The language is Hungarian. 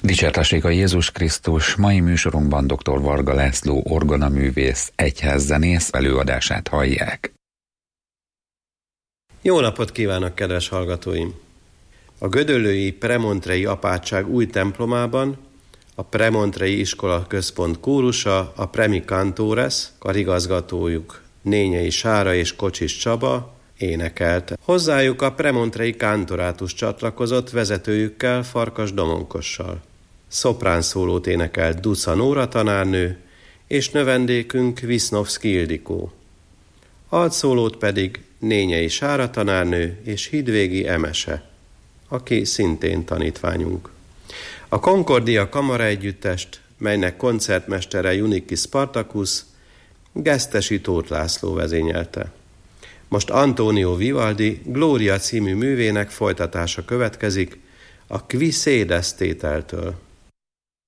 Dicsértessék a Jézus Krisztus! Mai műsorunkban dr. Varga László orgonaművész, egyházzenész előadását hallják. Jó napot kívánok, kedves hallgatóim! A gödöllői Premontrei apátság új templomában a Premontrei Iskola Központ kórusa, a Premi Cantores, karigazgatójuk Nényei Sára és Kocsis Csaba énekelte. Hozzájuk a Premontrei Kantorátus csatlakozott vezetőjükkel, Farkas Domonkossal. Szoprán szólót énekelt Duca Nóra tanárnő, és növendékünk Visznovszky Ildikó. Altszólót pedig Nényei Sára tanárnő és Hidvégi Emese, aki szintén tanítványunk. A Concordia Kamara együttest, melynek koncertmestere Juniki Spartacus, Gesztesi Tóth László vezényelte. Most Antonio Vivaldi Gloria című művének folytatása következik a Qui sedes tételtől.